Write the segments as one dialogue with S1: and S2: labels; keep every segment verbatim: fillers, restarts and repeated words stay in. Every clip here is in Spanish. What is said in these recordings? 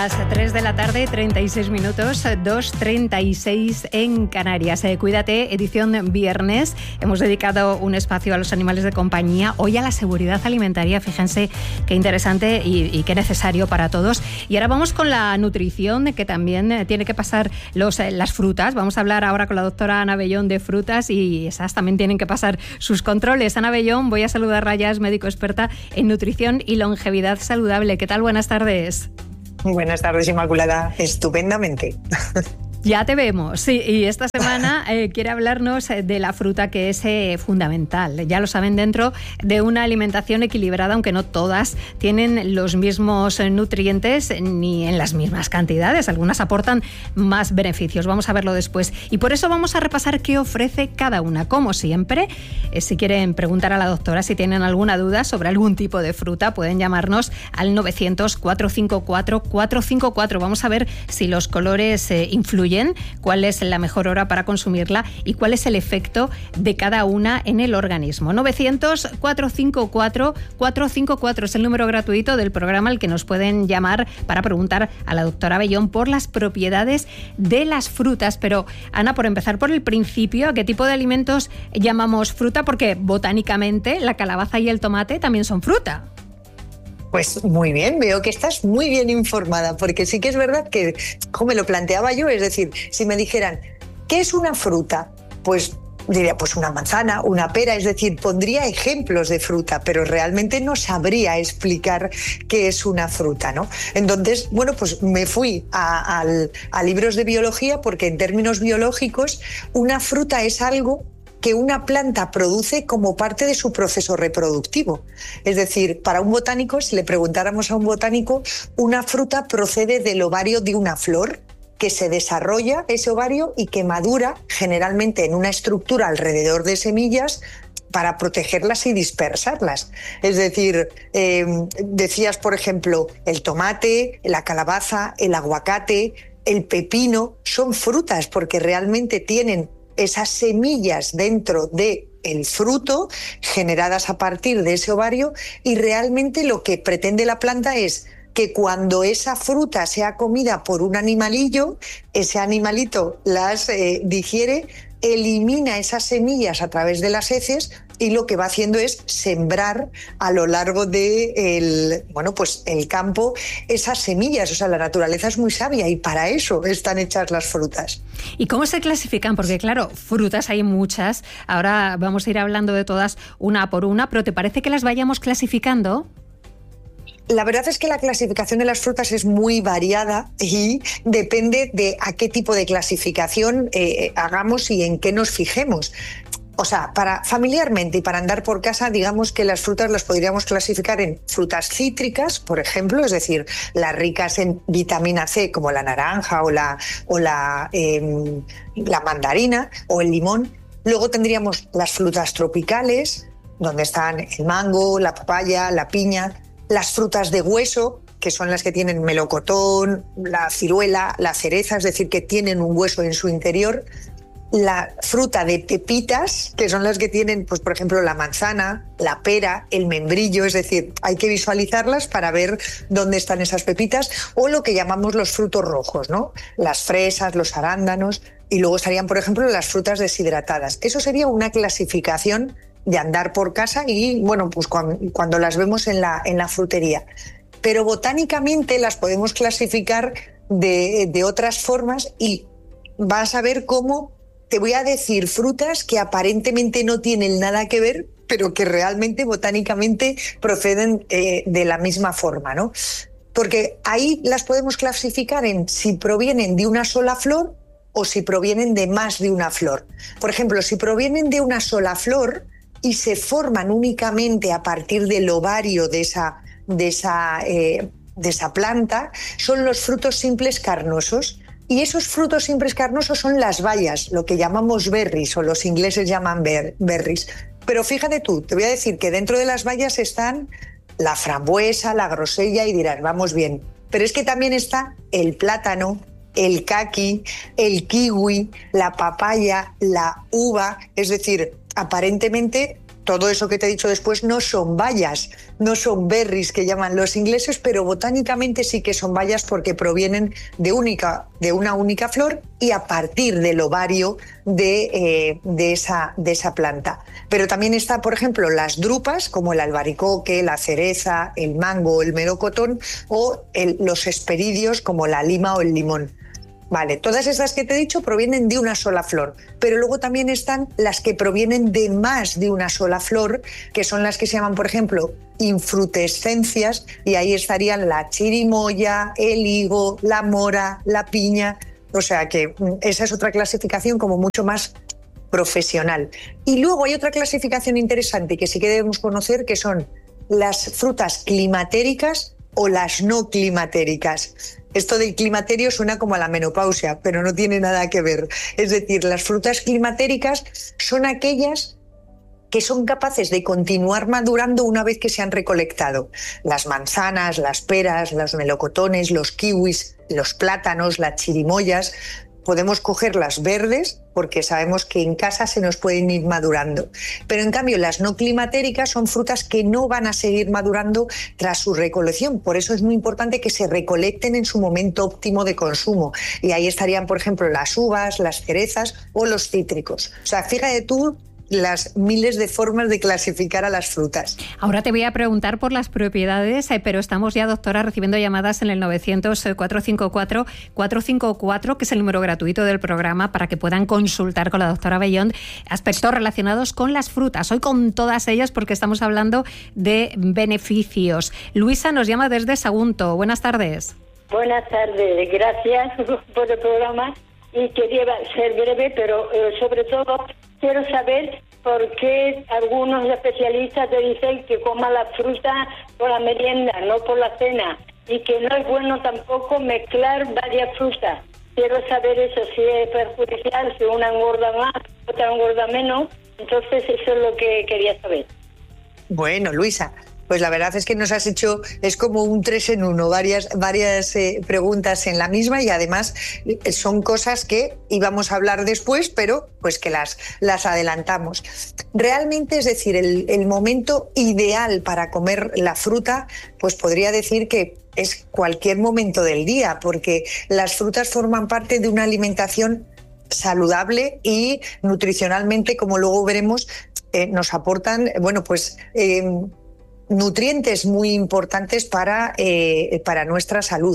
S1: Las tres de la tarde, treinta y seis minutos, dos treinta y seis en Canarias. Eh, Cuídate, edición viernes. Hemos dedicado un espacio a los animales de compañía, hoy a la seguridad alimentaria. Fíjense qué interesante y, y qué necesario para todos. Y ahora vamos con la nutrición, que también eh, tiene que pasar los, eh, las frutas. Vamos a hablar ahora con la doctora Ana Bellón de frutas y esas también tienen que pasar sus controles. Ana Bellón, voy a saludarla ya, es médico experta en nutrición y longevidad saludable. ¿Qué tal? Buenas tardes.
S2: Buenas tardes, Inmaculada. Estupendamente.
S1: Ya te vemos, sí, y esta semana eh, quiere hablarnos de la fruta, que es eh, fundamental. Ya lo saben, dentro de una alimentación equilibrada, aunque no todas tienen los mismos nutrientes ni en las mismas cantidades. Algunas aportan más beneficios, vamos a verlo después. Y por eso vamos a repasar qué ofrece cada una. Como siempre, eh, si quieren preguntar a la doctora, si tienen alguna duda sobre algún tipo de fruta, pueden llamarnos al novecientos, cuatrocientos cincuenta y cuatro, cuatrocientos cincuenta y cuatro. Vamos a ver si los colores eh, influyen, cuál es la mejor hora para consumirla y cuál es el efecto de cada una en el organismo. novecientos, cuatrocientos cincuenta y cuatro, cuatrocientos cincuenta y cuatro es el número gratuito del programa al que nos pueden llamar para preguntar a la doctora Bellón por las propiedades de las frutas. Pero, Ana, por empezar por el principio, ¿a qué tipo de alimentos llamamos fruta? Porque botánicamente la calabaza y el tomate también son fruta.
S2: Pues muy bien, veo que estás muy bien informada, porque sí que es verdad que, como me lo planteaba yo, es decir, si me dijeran, ¿qué es una fruta? Pues diría, pues una manzana, una pera, es decir, pondría ejemplos de fruta, pero realmente no sabría explicar qué es una fruta, ¿no? Entonces, bueno, pues me fui a, a, a libros de biología, porque en términos biológicos, una fruta es algo que una planta produce como parte de su proceso reproductivo. Es decir, para un botánico, si le preguntáramos a un botánico, una fruta procede del ovario de una flor que se desarrolla ese ovario y que madura generalmente en una estructura alrededor de semillas para protegerlas y dispersarlas. Es decir, eh, decías, por ejemplo, el tomate, la calabaza, el aguacate, el pepino, son frutas porque realmente tienen esas semillas dentro de el fruto generadas a partir de ese ovario, y realmente lo que pretende la planta es que cuando esa fruta sea comida por un animalillo, ese animalito las eh, digiere, elimina esas semillas a través de las heces y lo que va haciendo es sembrar a lo largo de el, bueno, pues el campo esas semillas. O sea, la naturaleza es muy sabia y para eso están hechas las frutas.
S1: ¿Y cómo se clasifican? Porque claro, frutas hay muchas. Ahora vamos a ir hablando de todas una por una, pero ¿te parece que las vayamos clasificando?
S2: La verdad es que la clasificación de las frutas es muy variada y depende de a qué tipo de clasificación eh, hagamos y en qué nos fijemos. O sea, para familiarmente y para andar por casa, digamos que las frutas las podríamos clasificar en frutas cítricas, por ejemplo, es decir, las ricas en vitamina C, como la naranja o la, o la, eh, la mandarina o el limón. Luego tendríamos las frutas tropicales, donde están el mango, la papaya, la piña. Las frutas de hueso, que son las que tienen melocotón, la ciruela, la cereza, es decir, que tienen un hueso en su interior. La fruta de pepitas, que son las que tienen, pues por ejemplo, la manzana, la pera, el membrillo, es decir, hay que visualizarlas para ver dónde están esas pepitas, o lo que llamamos los frutos rojos, ¿no? Las fresas, los arándanos, y luego estarían, por ejemplo, las frutas deshidratadas. Eso sería una clasificación de andar por casa y, bueno, pues cuando, cuando las vemos en la, en la frutería. Pero botánicamente las podemos clasificar de, de otras formas y vas a ver cómo te voy a decir frutas que aparentemente no tienen nada que ver, pero que realmente botánicamente proceden eh, de la misma forma, ¿no? Porque ahí las podemos clasificar en si provienen de una sola flor o si provienen de más de una flor. Por ejemplo, si provienen de una sola flor y se forman únicamente a partir del ovario de esa, de esa, eh, de esa planta, son los frutos simples carnosos. Y esos frutos simples carnosos son las bayas, lo que llamamos berries, o los ingleses llaman ber- berries. Pero fíjate tú, te voy a decir que dentro de las bayas están la frambuesa, la grosella, y dirás, vamos bien. Pero es que también está el plátano, el caqui, el kiwi, la papaya, la uva. Es decir, aparentemente todo eso que te he dicho después no son bayas, no son berries que llaman los ingleses, pero botánicamente sí que son bayas porque provienen de, única, de una única flor y a partir del ovario de, eh, de, esa, de esa planta. Pero también está, por ejemplo, las drupas como el albaricoque, la cereza, el mango, el melocotón o el, los hesperidios como la lima o el limón. Vale, todas estas que te he dicho provienen de una sola flor, pero luego también están las que provienen de más de una sola flor, que son las que se llaman, por ejemplo, infrutescencias, y ahí estarían la chirimoya, el higo, la mora, la piña. O sea que esa es otra clasificación como mucho más profesional. Y luego hay otra clasificación interesante que sí que debemos conocer, que son las frutas climatéricas o las no climatéricas. Esto del climaterio suena como a la menopausia, pero no tiene nada que ver. Es decir, las frutas climatéricas son aquellas que son capaces de continuar madurando una vez que se han recolectado. Las manzanas, las peras, los melocotones, los kiwis, los plátanos, las chirimoyas. Podemos cogerlas verdes porque sabemos que en casa se nos pueden ir madurando. Pero en cambio las no climatéricas son frutas que no van a seguir madurando tras su recolección. Por eso es muy importante que se recolecten en su momento óptimo de consumo. Y ahí estarían, por ejemplo, las uvas, las cerezas o los cítricos. O sea, fíjate tú las miles de formas de clasificar a las frutas.
S1: Ahora te voy a preguntar por las propiedades, eh, pero estamos ya, doctora, recibiendo llamadas en el novecientos, cuatrocientos cincuenta y cuatro, cuatrocientos cincuenta y cuatro, que es el número gratuito del programa, para que puedan consultar con la doctora Bellón aspectos relacionados con las frutas. Hoy con todas ellas, porque estamos hablando de beneficios. Luisa nos llama desde Sagunto. Buenas tardes.
S3: Buenas tardes, gracias por el programa. Y quería ser breve, pero eh, sobre todo quiero saber por qué algunos especialistas te dicen que coma la fruta por la merienda, no por la cena, y que no es bueno tampoco mezclar varias frutas. Quiero saber eso, si es perjudicial, si una engorda más, otra engorda menos. Entonces eso es lo que quería saber.
S2: Bueno, Luisa, pues la verdad es que nos has hecho, es como un tres en uno, varias, varias eh, preguntas en la misma, y además son cosas que íbamos a hablar después, pero pues que las, las adelantamos. Realmente, es decir, el, el momento ideal para comer la fruta, pues podría decir que es cualquier momento del día, porque las frutas forman parte de una alimentación saludable y nutricionalmente, como luego veremos, eh, nos aportan, bueno, pues Eh, nutrientes muy importantes para, eh, para nuestra salud.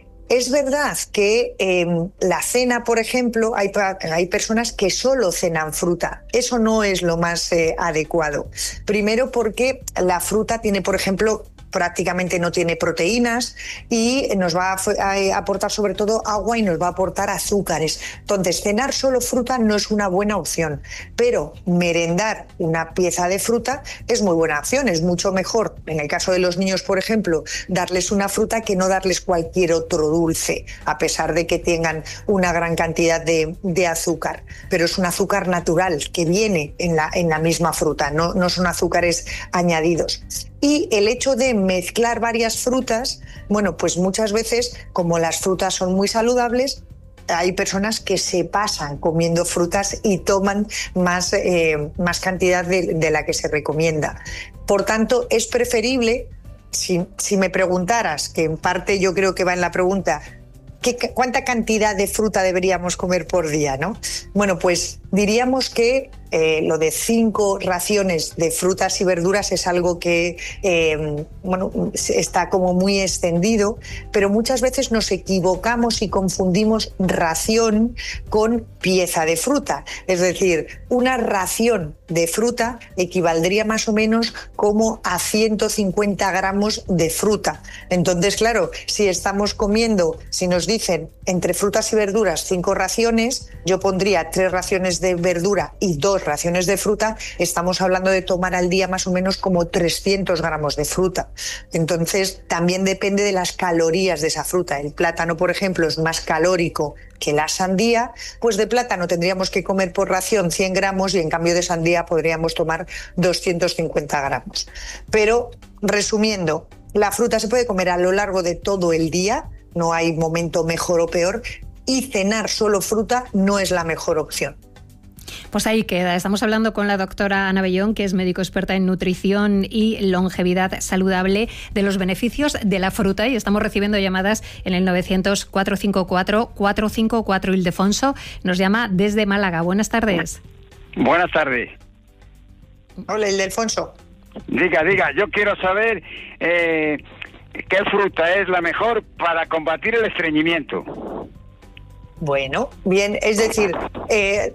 S2: Es verdad que eh, la cena, por ejemplo, hay, hay personas que solo cenan fruta. Eso no es lo más eh, adecuado. Primero porque la fruta tiene, por ejemplo, prácticamente no tiene proteínas y nos va a aportar sobre todo agua y nos va a aportar azúcares. Entonces, cenar solo fruta no es una buena opción, pero merendar una pieza de fruta es muy buena opción. Es mucho mejor, en el caso de los niños, por ejemplo, darles una fruta que no darles cualquier otro dulce, a pesar de que tengan una gran cantidad de, de azúcar. Pero es un azúcar natural que viene en la, en la misma fruta, no, no son azúcares añadidos. Y el hecho de mezclar varias frutas, bueno, pues muchas veces, como las frutas son muy saludables, hay personas que se pasan comiendo frutas y toman más, eh, más cantidad de, de la que se recomienda. Por tanto, es preferible, si, si me preguntaras, que en parte yo creo que va en la pregunta, ¿qué, ¿cuánta cantidad de fruta deberíamos comer por día, ¿no? Bueno, pues diríamos que eh, lo de cinco raciones de frutas y verduras es algo que eh, bueno, está como muy extendido, pero muchas veces nos equivocamos y confundimos ración con pieza de fruta. Es decir, una ración de fruta equivaldría más o menos como a ciento cincuenta gramos de fruta. Entonces, claro, si estamos comiendo, si nos dicen entre frutas y verduras cinco raciones, yo pondría tres raciones de verdura y dos raciones de fruta, estamos hablando de tomar al día más o menos como trescientos gramos de fruta. Entonces, también depende de las calorías de esa fruta. El plátano, por ejemplo, es más calórico que la sandía, pues de plátano tendríamos que comer por ración cien gramos y en cambio de sandía podríamos tomar doscientos cincuenta gramos. Pero, resumiendo, la fruta se puede comer a lo largo de todo el día, no hay momento mejor o peor, y cenar solo fruta no es la mejor opción.
S1: Pues ahí queda. Estamos hablando con la doctora Ana Bellón, que es médico experta en nutrición y longevidad saludable, de los beneficios de la fruta, y estamos recibiendo llamadas en el novecientos, cuatrocientos cincuenta y cuatro, cuatrocientos cincuenta y cuatro. Ildefonso nos llama desde Málaga. Buenas tardes.
S4: Buenas tardes.
S2: Hola, Ildefonso.
S4: Diga, diga, yo quiero saber eh, qué fruta es la mejor para combatir el estreñimiento.
S2: Bueno, bien, es decir, eh,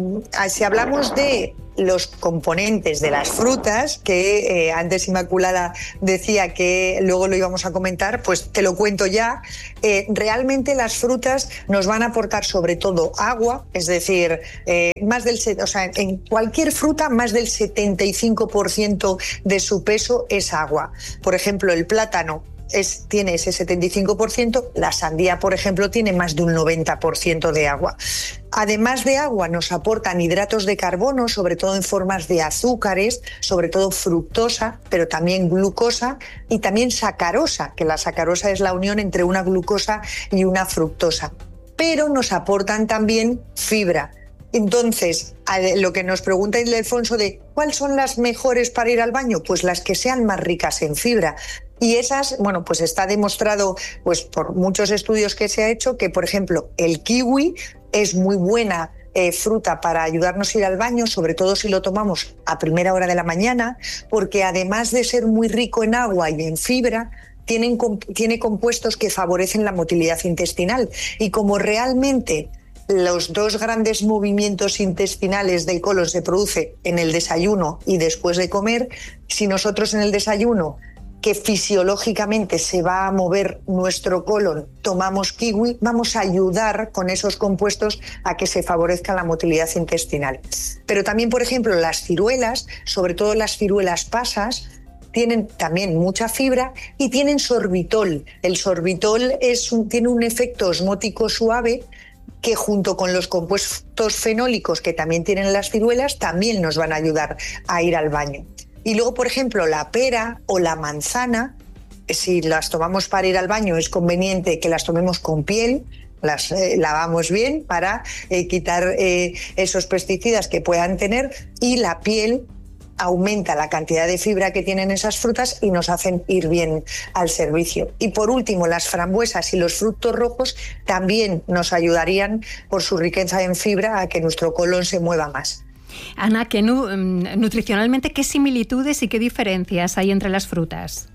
S2: si hablamos de los componentes de las frutas, que eh, antes Inmaculada decía que luego lo íbamos a comentar, pues te lo cuento ya. Eh, realmente las frutas nos van a aportar sobre todo agua, es decir, eh, más del, o sea, en cualquier fruta más del setenta y cinco por ciento de su peso es agua. Por ejemplo, el plátano Es, tiene ese setenta y cinco por ciento, la sandía, por ejemplo, tiene más de un noventa por ciento de agua. Además de agua, nos aportan hidratos de carbono, sobre todo en formas de azúcares, sobre todo fructosa, pero también glucosa y también sacarosa, que la sacarosa es la unión entre una glucosa y una fructosa. Pero nos aportan también fibra. Entonces, lo que nos pregunta Ildefonso de ¿cuáles son las mejores para ir al baño? Pues las que sean más ricas en fibra. Y esas, bueno, pues está demostrado pues por muchos estudios que se ha hecho que, por ejemplo, el kiwi es muy buena eh, fruta para ayudarnos a ir al baño, sobre todo si lo tomamos a primera hora de la mañana, porque además de ser muy rico en agua y en fibra, tienen, tiene compuestos que favorecen la motilidad intestinal. Y como realmente los dos grandes movimientos intestinales del colon se producen en el desayuno y después de comer, si nosotros en el desayuno, que fisiológicamente se va a mover nuestro colon, tomamos kiwi, vamos a ayudar con esos compuestos a que se favorezca la motilidad intestinal. Pero también, por ejemplo, las ciruelas, sobre todo las ciruelas pasas, tienen también mucha fibra y tienen sorbitol. El sorbitol es un, tiene un efecto osmótico suave que junto con los compuestos fenólicos que también tienen las ciruelas también nos van a ayudar a ir al baño. Y luego, por ejemplo, la pera o la manzana, si las tomamos para ir al baño es conveniente que las tomemos con piel, las eh, lavamos bien para eh, quitar eh, esos pesticidas que puedan tener, y la piel aumenta la cantidad de fibra que tienen esas frutas y nos hacen ir bien al servicio. Y por último, las frambuesas y los frutos rojos también nos ayudarían por su riqueza en fibra a que nuestro colon se mueva más.
S1: Ana, ¿qué nu- nutricionalmente qué similitudes y qué diferencias hay entre las frutas?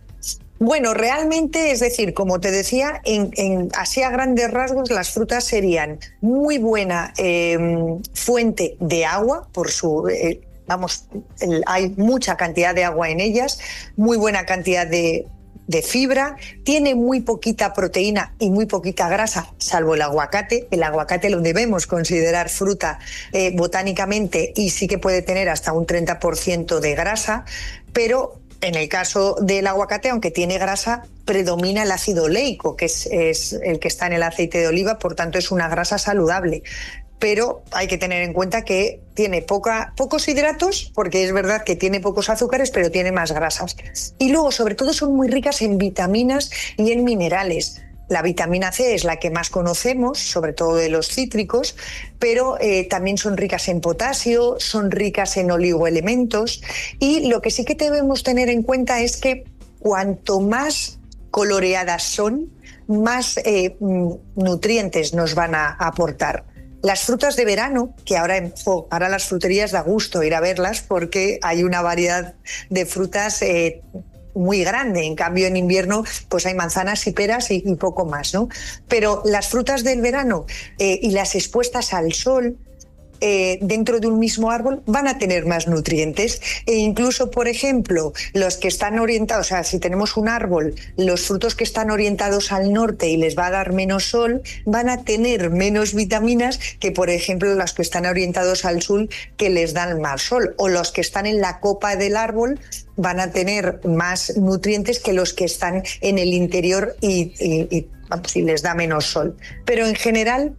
S2: Bueno, realmente, es decir, como te decía, en, en, así a grandes rasgos, las frutas serían muy buena eh, fuente de agua, por su, eh, vamos, el, hay mucha cantidad de agua en ellas, muy buena cantidad de de fibra, tiene muy poquita proteína y muy poquita grasa, salvo el aguacate. El aguacate lo debemos considerar fruta eh, botánicamente y sí que puede tener hasta un treinta por ciento de grasa, pero en el caso del aguacate, aunque tiene grasa, predomina el ácido oleico, que es, es el que está en el aceite de oliva, por tanto es una grasa saludable. Pero hay que tener en cuenta que tiene poca, pocos hidratos, porque es verdad que tiene pocos azúcares, pero tiene más grasas. Y luego, sobre todo, son muy ricas en vitaminas y en minerales. La vitamina C es la que más conocemos, sobre todo de los cítricos, pero eh, también son ricas en potasio, son ricas en oligoelementos. Y lo que sí que debemos tener en cuenta es que cuanto más coloreadas son, más eh, nutrientes nos van a aportar. Las frutas de verano, que ahora, oh, ahora las fruterías da gusto ir a verlas porque hay una variedad de frutas eh, muy grande. En cambio, en invierno pues hay manzanas y peras y, y poco más, ¿no? Pero las frutas del verano eh, y las expuestas al sol, Eh, dentro de un mismo árbol van a tener más nutrientes, e incluso, por ejemplo, los que están orientados, o sea, si tenemos un árbol, los frutos que están orientados al norte y les va a dar menos sol, van a tener menos vitaminas que, por ejemplo, los que están orientados al sur, que les dan más sol, o los que están en la copa del árbol van a tener más nutrientes que los que están en el interior y, y, y, vamos, y les da menos sol. Pero en general,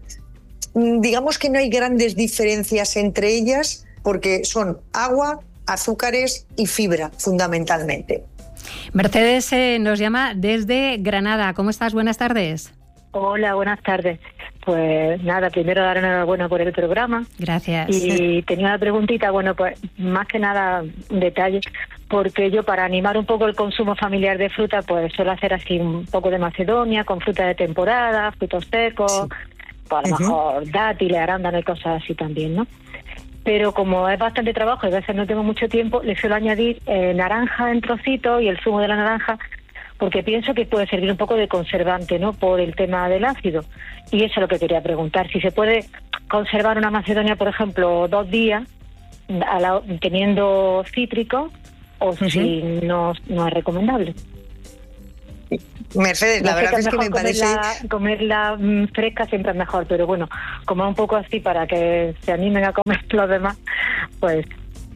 S2: digamos que no hay grandes diferencias entre ellas porque son agua, azúcares y fibra, fundamentalmente.
S1: Mercedes eh, nos llama desde Granada. ¿Cómo estás? Buenas tardes.
S5: Hola, buenas tardes. Pues nada, primero dar enhorabuena por el programa.
S1: Gracias.
S5: Y tenía una preguntita, bueno, pues más que nada detalle, porque yo para animar un poco el consumo familiar de fruta, pues suelo hacer así un poco de macedonia, con fruta de temporada, frutos secos, sí. Pues a lo uh-huh. mejor dátiles, arándanos y cosas así también, ¿no? Pero como es bastante trabajo y a veces no tengo mucho tiempo, le suelo añadir eh, naranja en trocitos y el zumo de la naranja, porque pienso que puede servir un poco de conservante, ¿no?, por el tema del ácido. Y eso es lo que quería preguntar, si se puede conservar una macedonia, por ejemplo, dos días, a la, teniendo cítrico, o uh-huh. si no, no es recomendable.
S2: Mercedes, la
S5: no
S2: verdad es que me
S5: comerla,
S2: parece...
S5: Comerla mmm, fresca siempre es mejor, pero bueno, como un poco así para que se animen a comer los demás, pues...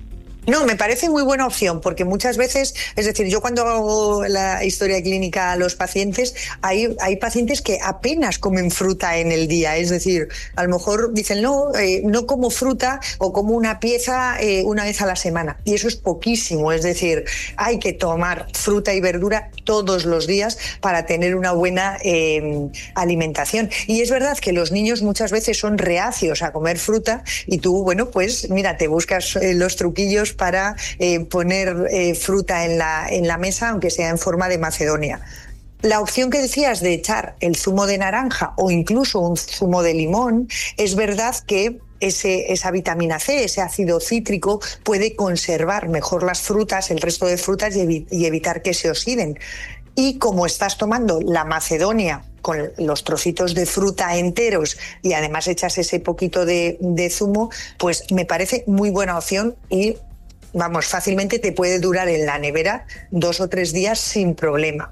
S2: No, me parece muy buena opción, porque muchas veces, es decir, yo cuando hago la historia clínica a los pacientes, hay, hay pacientes que apenas comen fruta en el día, es decir, a lo mejor dicen, no, eh, no como fruta o como una pieza eh, una vez a la semana, y eso es poquísimo, es decir, hay que tomar fruta y verdura todos los días para tener una buena eh, alimentación. Y es verdad que los niños muchas veces son reacios a comer fruta y tú, bueno, pues mira, te buscas eh, los truquillos para eh, poner eh, fruta en la, en la mesa, aunque sea en forma de macedonia. La opción que decías de echar el zumo de naranja o incluso un zumo de limón, es verdad que ese, esa vitamina C, ese ácido cítrico, puede conservar mejor las frutas, el resto de frutas y, evi- y evitar que se oxiden. Y como estás tomando la macedonia con los trocitos de fruta enteros y además echas ese poquito de, de zumo, pues me parece muy buena opción y vamos, fácilmente te puede durar en la nevera dos o tres días sin problema.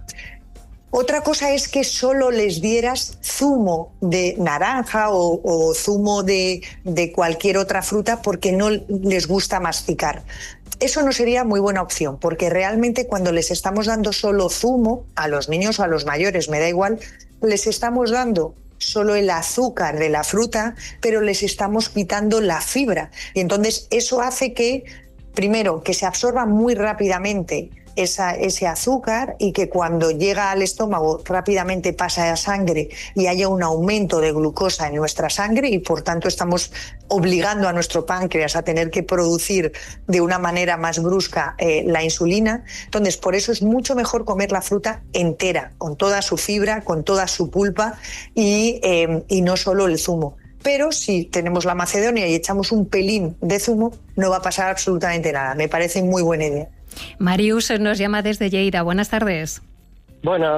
S2: Otra cosa es que solo les dieras zumo de naranja o, o zumo de, de cualquier otra fruta porque no les gusta masticar. Eso no sería muy buena opción, porque realmente cuando les estamos dando solo zumo, a los niños o a los mayores, me da igual, les estamos dando solo el azúcar de la fruta, pero les estamos quitando la fibra. Y entonces eso hace que, primero, que se absorba muy rápidamente esa, ese azúcar y que cuando llega al estómago rápidamente pasa a sangre y haya un aumento de glucosa en nuestra sangre y por tanto estamos obligando a nuestro páncreas a tener que producir de una manera más brusca eh, la insulina. Entonces, por eso es mucho mejor comer la fruta entera, con toda su fibra, con toda su pulpa y, eh, y no solo el zumo. Pero si tenemos la macedonia y echamos un pelín de zumo, no va a pasar absolutamente nada. Me parece muy buena idea.
S1: Marius nos llama desde Lleida. Buenas tardes.
S6: Buenas.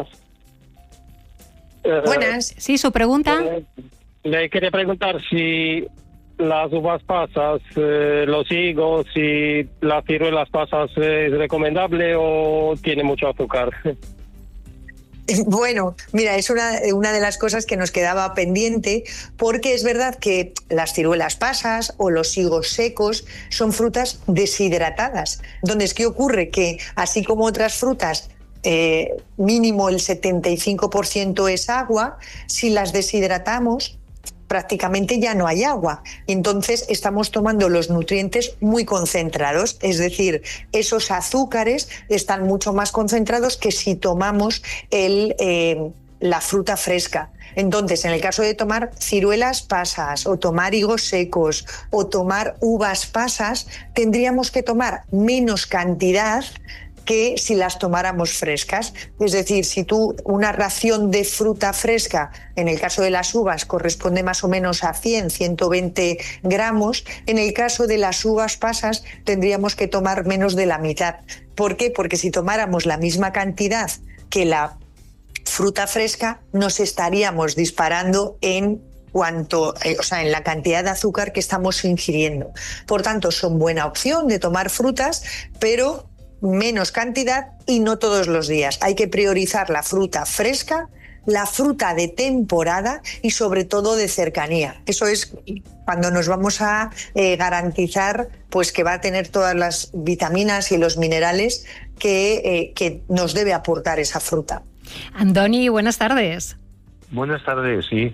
S2: Buenas.
S1: Sí, su pregunta.
S6: Eh, le quería preguntar si las uvas pasas, eh, los higos y las ciruelas pasas es recomendable o tiene mucho azúcar.
S2: Bueno, mira, es una, una de las cosas que nos quedaba pendiente, porque es verdad que las ciruelas pasas o los higos secos son frutas deshidratadas. Entonces, ¿qué ocurre? Que así como otras frutas, eh, mínimo el setenta y cinco por ciento es agua, si las deshidratamos, prácticamente ya no hay agua. Entonces estamos tomando los nutrientes muy concentrados, es decir, esos azúcares están mucho más concentrados que si tomamos el, eh, la fruta fresca. Entonces, en el caso de tomar ciruelas pasas o tomar higos secos o tomar uvas pasas, tendríamos que tomar menos cantidad que si las tomáramos frescas. Es decir, si tú una ración de fruta fresca, en el caso de las uvas, corresponde más o menos a cien, ciento veinte gramos, en el caso de las uvas pasas tendríamos que tomar menos de la mitad. ¿Por qué? Porque si tomáramos la misma cantidad que la fruta fresca, nos estaríamos disparando en cuanto, eh, o sea, en la cantidad de azúcar que estamos ingiriendo. Por tanto, son buena opción de tomar frutas, pero menos cantidad y no todos los días. Hay que priorizar la fruta fresca, la fruta de temporada y sobre todo de cercanía. Eso es cuando nos vamos a eh, garantizar pues que va a tener todas las vitaminas y los minerales que, eh, que nos debe aportar esa fruta.
S1: Andoni, buenas tardes.
S7: Buenas tardes, sí.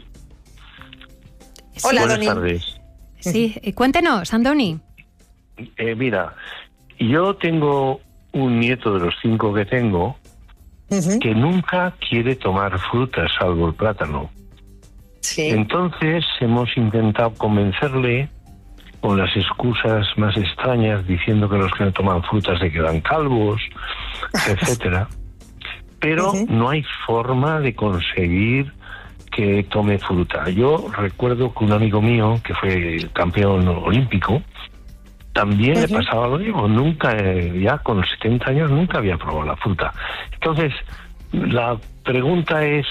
S2: Hola,
S7: Buenas
S2: Doni.
S7: tardes.
S1: Sí, cuéntenos, Andoni.
S7: Eh, mira, yo tengo un nieto de los cinco que tengo
S2: Uh-huh.
S7: que nunca quiere tomar frutas salvo el plátano.
S2: Sí.
S7: Entonces hemos intentado convencerle con las excusas más extrañas, diciendo que los que no toman frutas se quedan calvos, etcétera. Pero uh-huh. no hay forma de conseguir que tome fruta. Yo recuerdo que un amigo mío, que fue campeón olímpico, también uh-huh. le pasaba lo mismo. Nunca, ya con setenta años, nunca había probado la fruta. Entonces, la pregunta es,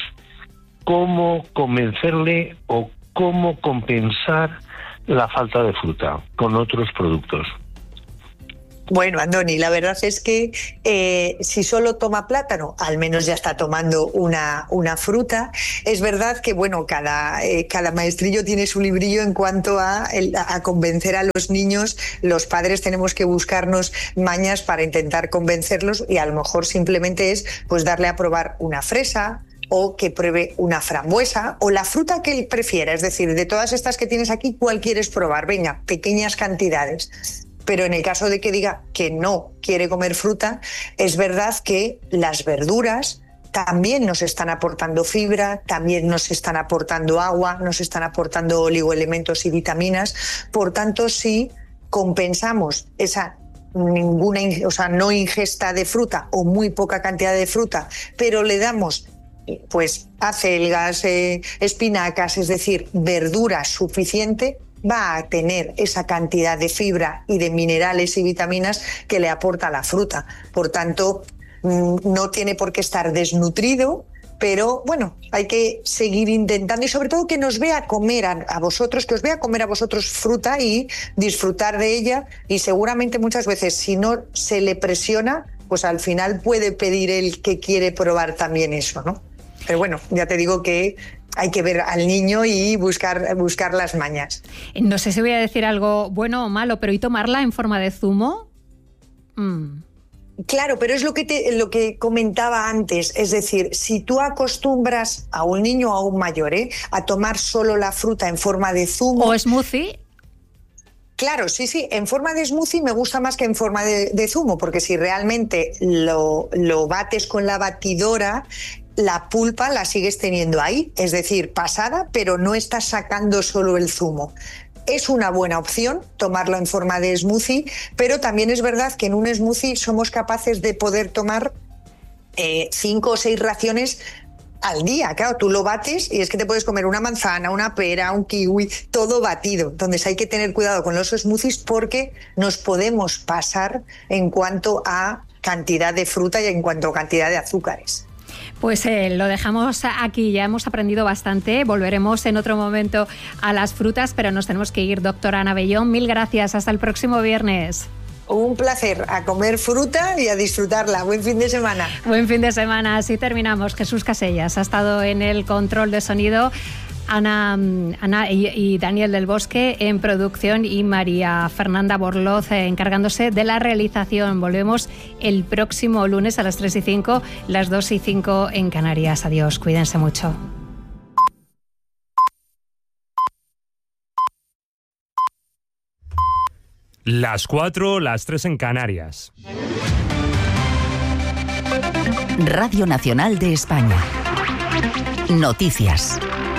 S7: ¿cómo convencerle o cómo compensar la falta de fruta con otros productos?
S2: Bueno, Andoni, la verdad es que eh, si solo toma plátano, al menos ya está tomando una, una fruta. Es verdad que, bueno, cada, eh, cada maestrillo tiene su librillo en cuanto a, el, a convencer a los niños. Los padres tenemos que buscarnos mañas para intentar convencerlos, y a lo mejor simplemente es pues darle a probar una fresa, o que pruebe una frambuesa, o la fruta que él prefiera. Es decir, de todas estas que tienes aquí, ¿cuál quieres probar? Venga, pequeñas cantidades. Pero en el caso de que diga que no quiere comer fruta, es verdad que las verduras también nos están aportando fibra, también nos están aportando agua, nos están aportando oligoelementos y vitaminas. Por tanto, si compensamos esa ninguna, o sea, no ingesta de fruta o muy poca cantidad de fruta, pero le damos pues acelgas, eh, espinacas, es decir, verdura suficiente, va a tener esa cantidad de fibra y de minerales y vitaminas que le aporta la fruta. Por tanto, no tiene por qué estar desnutrido, pero bueno, hay que seguir intentando, y sobre todo que nos vea comer a, a vosotros, que os vea comer a vosotros fruta y disfrutar de ella, y seguramente muchas veces, si no se le presiona, pues al final puede pedir el que quiere probar también eso, ¿no? Pero bueno, ya te digo que hay que ver al niño y buscar, buscar las mañas.
S1: No sé si voy a decir algo bueno o malo, pero ¿y tomarla en forma de zumo? Mm.
S2: Claro, pero es lo que, te, lo que comentaba antes. Es decir, si tú acostumbras a un niño o a un mayor ¿eh? a tomar solo la fruta en forma de zumo...
S1: ¿O smoothie?
S2: Claro, sí, sí, en forma de smoothie me gusta más que en forma de, de zumo, porque si realmente lo, lo bates con la batidora, la pulpa la sigues teniendo ahí, es decir, pasada, pero no estás sacando solo el zumo. Es una buena opción tomarlo en forma de smoothie, pero también es verdad que en un smoothie somos capaces de poder tomar eh, cinco o seis raciones al día. Claro, tú lo bates y es que te puedes comer una manzana, una pera, un kiwi, todo batido. Entonces hay que tener cuidado con los smoothies porque nos podemos pasar en cuanto a cantidad de fruta y en cuanto a cantidad de azúcares.
S1: Pues eh, lo dejamos aquí, ya hemos aprendido bastante, volveremos en otro momento a las frutas, pero nos tenemos que ir. Doctora Ana Bellón, mil gracias, hasta el próximo viernes.
S2: Un placer, a comer fruta y a disfrutarla. Buen fin de semana.
S1: Buen fin de semana, así terminamos. Jesús Casellas ha estado en el control de sonido, Ana, Ana y, y Daniel del Bosque en producción y María Fernanda Borloz eh, encargándose de la realización. Volvemos el próximo lunes a las tres y cinco, las dos y cinco en Canarias. Adiós, cuídense mucho.
S8: Las cuatro, las tres en Canarias.
S9: Radio Nacional de España. Noticias.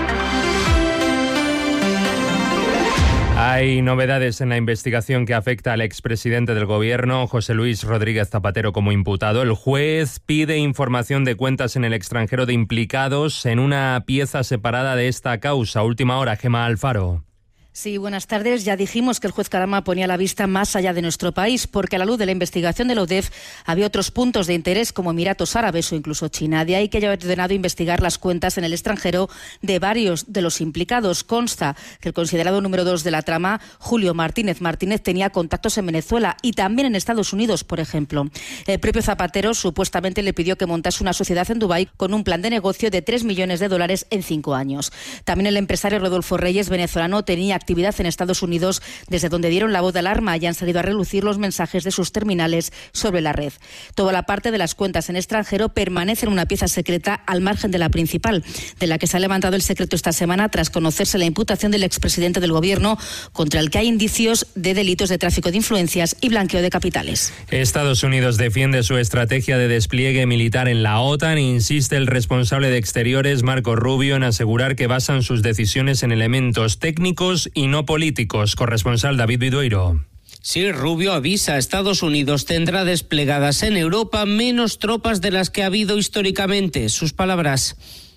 S8: Hay novedades en la investigación que afecta al expresidente del gobierno, José Luis Rodríguez Zapatero, como imputado. El juez pide información de cuentas en el extranjero de implicados en una pieza separada de esta causa. Última hora, Gemma Alfaro.
S10: Sí, buenas tardes. Ya dijimos que el juez Carama ponía la vista más allá de nuestro país, porque a la luz de la investigación de la U D E F había otros puntos de interés como Emiratos Árabes o incluso China. De ahí que haya ordenado investigar las cuentas en el extranjero de varios de los implicados. Consta que el considerado número dos de la trama, Julio Martínez Martínez, tenía contactos en Venezuela y también en Estados Unidos, por ejemplo. El propio Zapatero supuestamente le pidió que montase una sociedad en Dubái con un plan de negocio de tres millones de dólares en cinco años. También el empresario Rodolfo Reyes, venezolano, tenía actividad en Estados Unidos, desde donde dieron la voz de alarma y han salido a relucir los mensajes de sus terminales sobre la red. Toda la parte de las cuentas en extranjero permanece en una pieza secreta al margen de la principal, de la que se ha levantado el secreto esta semana tras conocerse la imputación del expresidente del Gobierno, contra el que hay indicios de delitos de tráfico de influencias y blanqueo de capitales.
S8: Estados Unidos defiende su estrategia de despliegue militar en la OTAN e insiste el responsable de Exteriores, Marco Rubio, en asegurar que basan sus decisiones en elementos técnicos y no políticos. Corresponsal David Vidueiro.
S11: Sí, Rubio avisa, Estados Unidos tendrá desplegadas en Europa menos tropas de las que ha habido históricamente. Sus palabras.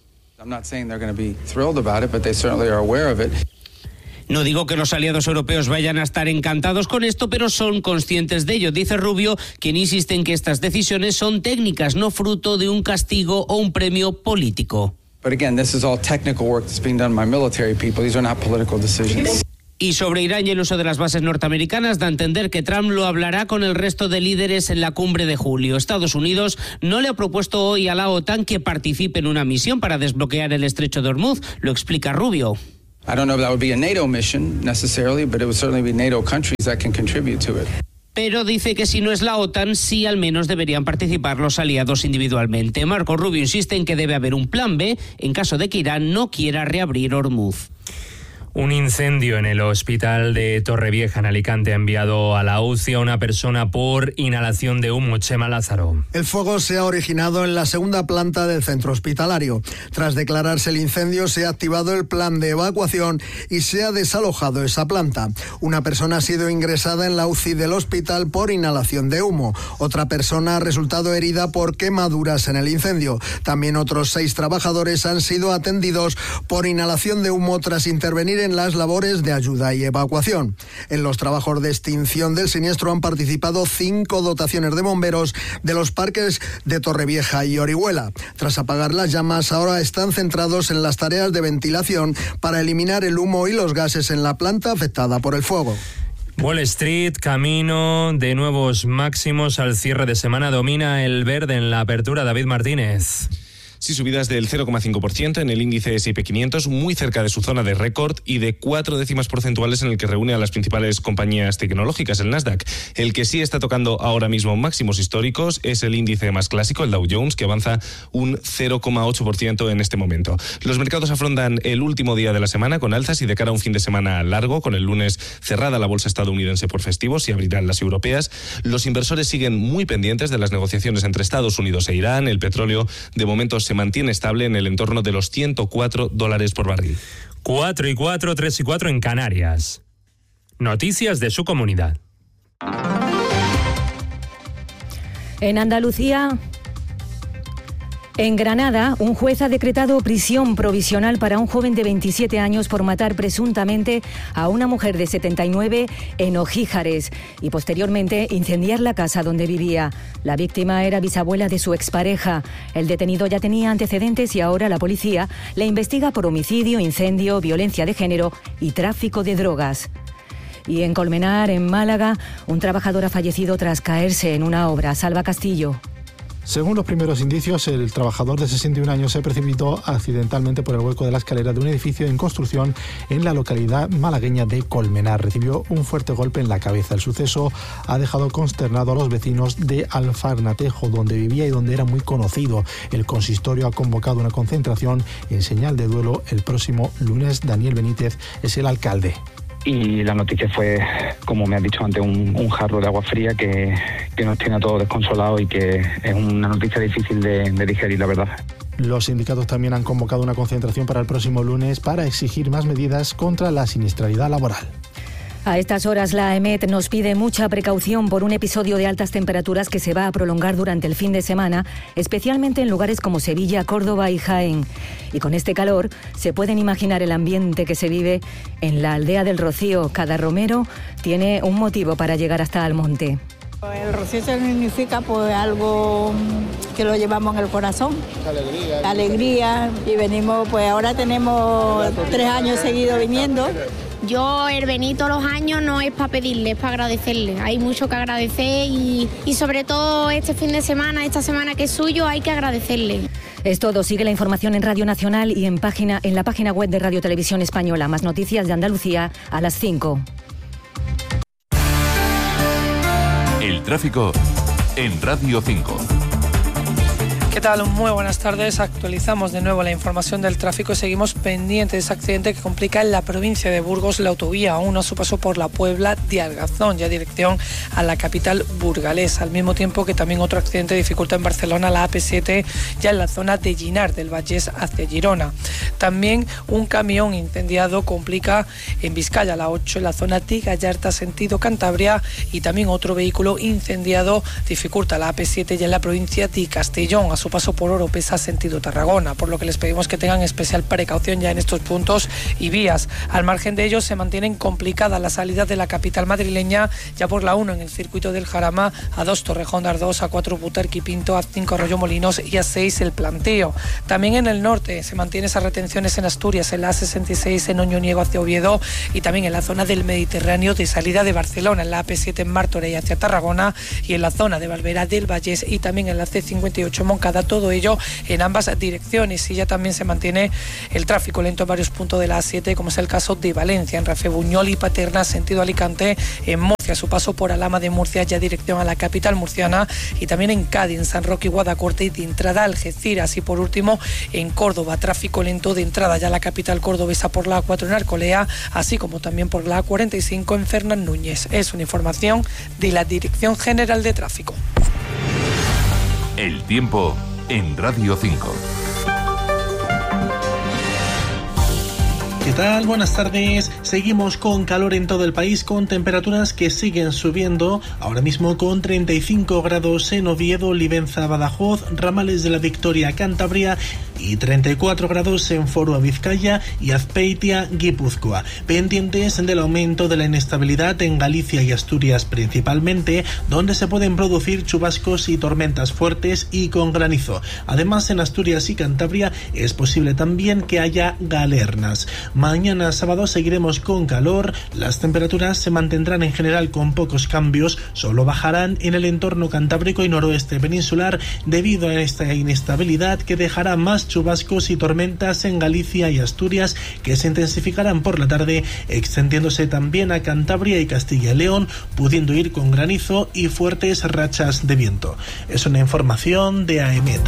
S11: No digo que los aliados europeos vayan a estar encantados con esto, pero son conscientes de ello. Dice Rubio, quien insiste en que estas decisiones son técnicas, no fruto de un castigo o un premio político. Y sobre Irán y el uso de las bases norteamericanas, da a entender que Trump lo hablará con el resto de líderes en la cumbre de julio. Estados Unidos no le ha propuesto hoy a la OTAN que participe en una misión para desbloquear el estrecho de Hormuz. Lo explica Rubio.
S12: I don't know if that would be a NATO mission necessarily, but it would certainly be NATO countries that can contribute to it.
S11: Pero dice que si no es la OTAN, sí al menos deberían participar los aliados individualmente. Marco Rubio insiste en que debe haber un plan B en caso de que Irán no quiera reabrir Hormuz.
S8: Un incendio en el hospital de Torrevieja, en Alicante, ha enviado a la U C I a una persona por inhalación de humo. Chema Lázaro.
S13: El fuego se ha originado en la segunda planta del centro hospitalario. Tras declararse el incendio, se ha activado el plan de evacuación y se ha desalojado esa planta. Una persona ha sido ingresada en la U C I del hospital por inhalación de humo. Otra persona ha resultado herida por quemaduras en el incendio. También otros seis trabajadores han sido atendidos por inhalación de humo tras intervenir en en las labores de ayuda y evacuación. En los trabajos de extinción del siniestro han participado cinco dotaciones de bomberos de los parques de Torrevieja y Orihuela. Tras apagar las llamas, ahora están centrados en las tareas de ventilación para eliminar el humo y los gases en la planta afectada por el fuego.
S8: Wall Street, camino de nuevos máximos al cierre de semana. Domina el verde en la apertura. David Martínez.
S14: Sí, subidas del cero coma cinco por ciento en el índice ese y pe quinientos, muy cerca de su zona de récord, y de cuatro décimas porcentuales en el que reúne a las principales compañías tecnológicas, el Nasdaq. El que sí está tocando ahora mismo máximos históricos es el índice más clásico, el Dow Jones, que avanza un cero coma ocho por ciento en este momento. Los mercados afrontan el último día de la semana con alzas y de cara a un fin de semana largo, con el lunes cerrada la bolsa estadounidense por festivos y abrirán las europeas. Los inversores siguen muy pendientes de las negociaciones entre Estados Unidos e Irán. El petróleo de momento se mantiene estable en el entorno de los ciento cuatro dólares por barril.
S8: cuatro y cuatro, tres y cuatro en Canarias. Noticias de su comunidad.
S15: En Andalucía... En Granada, un juez ha decretado prisión provisional para un joven de veintisiete años por matar presuntamente a una mujer de setenta y nueve en Ojíjares y posteriormente incendiar la casa donde vivía. La víctima era bisabuela de su expareja. El detenido ya tenía antecedentes y ahora la policía le investiga por homicidio, incendio, violencia de género y tráfico de drogas. Y en Colmenar, en Málaga, un trabajador ha fallecido tras caerse en una obra. Salva Castillo.
S16: Según los primeros indicios, el trabajador de sesenta y un años se precipitó accidentalmente por el hueco de la escalera de un edificio en construcción en la localidad malagueña de Colmenar. Recibió un fuerte golpe en la cabeza. El suceso ha dejado consternado a los vecinos de Alfarnatejo, donde vivía y donde era muy conocido. El consistorio ha convocado una concentración en señal de duelo el próximo lunes. Daniel Benítez es el alcalde.
S17: Y la noticia fue, como me has dicho antes, un, un jarro de agua fría que, que nos tiene a todos desconsolados y que es una noticia difícil de, de digerir, la verdad.
S16: Los sindicatos también han convocado una concentración para el próximo lunes para exigir más medidas contra la siniestralidad laboral.
S15: A estas horas la EMET nos pide mucha precaución por un episodio de altas temperaturas que se va a prolongar durante el fin de semana, especialmente en lugares como Sevilla, Córdoba y Jaén. Y con este calor se pueden imaginar el ambiente que se vive en la aldea del Rocío. Cada romero tiene un motivo para llegar hasta Almonte.
S18: El rocío significa pues algo que lo llevamos en el corazón, alegría, alegría y venimos, pues ahora tenemos tres años seguidos viniendo
S19: Yo el venir todos los años no es para pedirle, es para agradecerle. Hay mucho que agradecer y, y sobre todo este fin de semana, esta semana que es suyo, hay que agradecerle.
S15: Es todo. Sigue la información en Radio Nacional y en, página, en la página web de Radio Televisión Española. Más noticias de Andalucía a las cinco.
S20: El tráfico en Radio cinco.
S21: ¿Qué tal? Muy buenas tardes. Actualizamos de nuevo la información del tráfico y seguimos pendientes de ese accidente que complica en la provincia de Burgos la autovía uno a su paso por la Puebla de Argazón, ya dirección a la capital burgalesa. Al mismo tiempo que también otro accidente dificulta en Barcelona la A P siete, ya en la zona de Ginar del Vallés hacia Girona. También un camión incendiado complica en Vizcaya la ocho, en la zona de Gallarta sentido Cantabria, y también otro vehículo incendiado dificulta la A P siete ya en la provincia de Castellón a su paso por Oropesa sentido Tarragona, por lo que les pedimos que tengan especial precaución ya en estos puntos y vías. Al margen de ellos se mantienen complicadas las salidas de la capital madrileña, ya por la uno en el circuito del Jarama, a dos Torrejón de Ardoz, a cuatro Butarque y Pinto, a cinco Arroyo Molinos y a seis El Planteo. También en el norte se mantienen esas retenciones en Asturias, en la A sesenta y seis en Oñoniego hacia Oviedo y también en la zona del Mediterráneo de salida de Barcelona, en la A P siete en Martorell hacia Tarragona y en la zona de Valvera del Vallés y también en la C cincuenta y ocho Moncada, todo ello en ambas direcciones. Y ya también se mantiene el tráfico lento en varios puntos de la A siete, como es el caso de Valencia, en Rafe-Buñol y Paterna, sentido Alicante, en Murcia, a su paso por Alhama de Murcia, ya dirección a la capital murciana, y también en Cádiz, en San Roque y Guadacorte, y de entrada a Algeciras. Y por último, en Córdoba, tráfico lento de entrada ya a la capital cordobesa por la A cuatro en Arcolea, así como también por la A cuarenta y cinco en Fernán Núñez. Es una información de la Dirección General de Tráfico.
S20: El tiempo en Radio cinco.
S16: ¿Qué tal? Buenas tardes. Seguimos con calor en todo el país, con temperaturas que siguen subiendo. Ahora mismo con treinta y cinco grados en Oviedo, Livenza, Badajoz, Ramales de la Victoria, Cantabria, y treinta y cuatro grados en Forua, Vizcaya, y Azpeitia, Guipúzcoa. Pendientes del aumento de la inestabilidad en Galicia y Asturias principalmente, donde se pueden producir chubascos y tormentas fuertes y con granizo. Además, en Asturias y Cantabria es posible también que haya galernas. Mañana sábado seguiremos con calor. Las temperaturas se mantendrán en general con pocos cambios, solo bajarán en el entorno cantábrico y noroeste peninsular debido a esta inestabilidad que dejará más chubascos y tormentas en Galicia y Asturias, que se intensificarán por la tarde, extendiéndose también a Cantabria y Castilla y León, pudiendo ir con granizo y fuertes rachas de viento. Es una información de AEMET.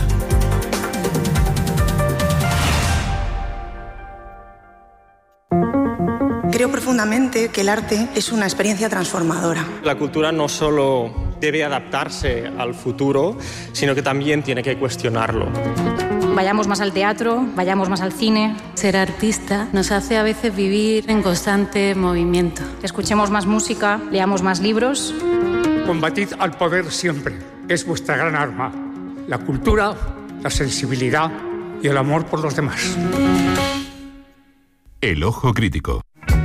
S22: Creo profundamente que el arte es una experiencia transformadora.
S23: La cultura no solo debe adaptarse al futuro, sino que también tiene que cuestionarlo.
S24: Vayamos más al teatro, vayamos más al cine. Ser artista nos hace a veces vivir en constante movimiento. Escuchemos más música, leamos más libros.
S25: Combatid al poder siempre, es vuestra gran arma. La cultura, la sensibilidad y el amor por los demás.
S20: El ojo crítico.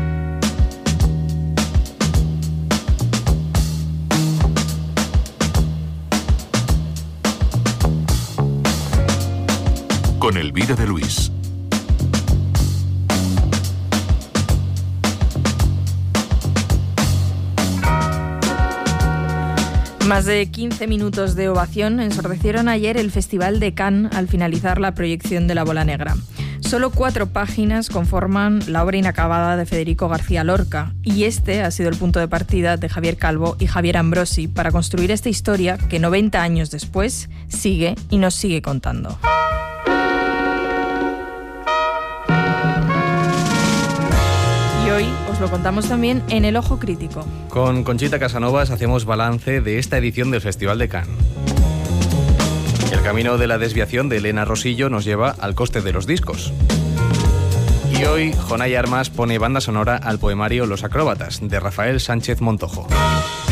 S20: Con Elvira de Luis.
S26: Más de quince minutos de ovación ensordecieron ayer el Festival de Cannes al finalizar la proyección de La Bola Negra. Solo cuatro páginas conforman la obra inacabada de Federico García Lorca, y este ha sido el punto de partida de Javier Calvo y Javier Ambrosi para construir esta historia que noventa años después sigue y nos sigue contando. Y hoy os lo contamos también en El Ojo Crítico.
S27: Con Conchita Casanovas hacemos balance de esta edición del Festival de Cannes. El camino de la desviación de Elena Rosillo nos lleva al coste de los discos. Y hoy, Jonay Armas pone banda sonora al poemario Los Acróbatas, de Rafael Sánchez Montojo.